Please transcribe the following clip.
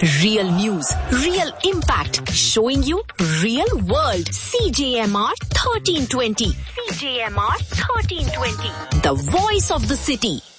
Real news, real impact, showing you real world. CJMR 1320. CJMR 1320. The voice of the city.